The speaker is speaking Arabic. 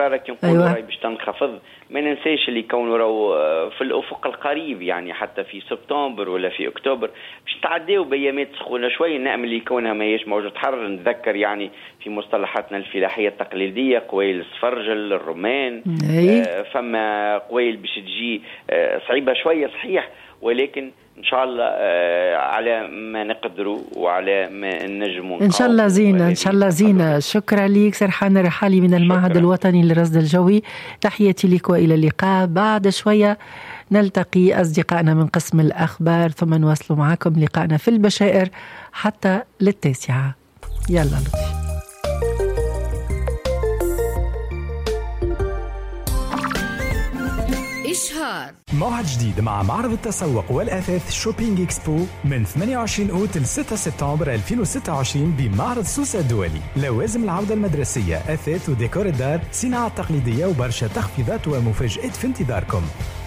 الحرارة كي نقولوا راهي باش تنخفض، ما ننساش اللي يكونوا راهو في الأفق القريب، يعني حتى في سبتمبر ولا في أكتوبر باش تعديوا بأيامات سخونة شوي. نأمل اللي يكونها ما هيش موجود حر. نتذكر يعني في مصطلحاتنا الفلاحية التقليدية قويل السفرجل الرمان، فما قويل باش تجي صعيبة شوية صحيح، ولكن إن شاء الله على ما نقدروا وعلى ما نجموا إن شاء الله زينة، إن شاء الله زينة. شكرا ليك سرحان الرحالي من المعهد الوطني للرصد الجوي. تحياتي لك وإلى اللقاء. بعد شوية نلتقي أصدقائنا من قسم الأخبار، ثم نواصل معكم لقاءنا في البشائر حتى 9. يلا لطفي. إشهار موعد جديد مع معرض التسوق والأثاث شوبينج إكسبو من 28 أوت ل 6 سبتمبر 2026 بمعرض سوسة الدولي. لوازم العودة المدرسية، أثاث وديكور الدار، صناعة تقليدية وبرشا تخفيضات ومفاجآت في انتظاركم.